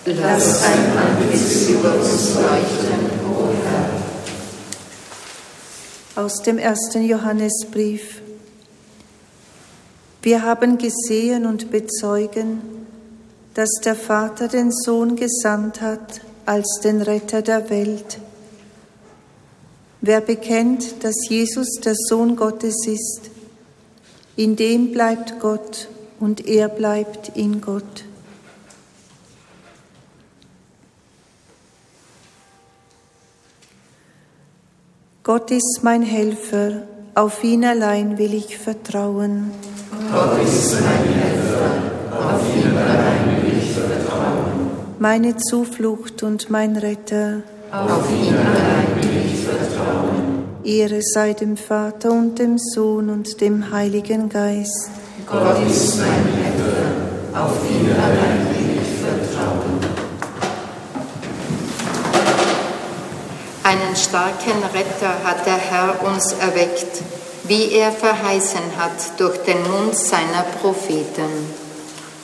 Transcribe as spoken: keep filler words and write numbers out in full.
Lass dein Antlitz über uns leuchten, o Herr. Aus dem ersten Johannesbrief. Wir haben gesehen und bezeugen, dass der Vater den Sohn gesandt hat als den Retter der Welt. Wer bekennt, dass Jesus der Sohn Gottes ist, in dem bleibt Gott und er bleibt in Gott. Gott ist mein Helfer, auf ihn allein will ich vertrauen. Gott ist mein Helfer, auf ihn allein will ich vertrauen. Meine Zuflucht und mein Retter, auf ihn allein will ich vertrauen. Ehre sei dem Vater und dem Sohn und dem Heiligen Geist. Gott ist mein Helfer, auf ihn allein will ich vertrauen. Einen starken Retter hat der Herr uns erweckt, wie er verheißen hat durch den Mund seiner Propheten.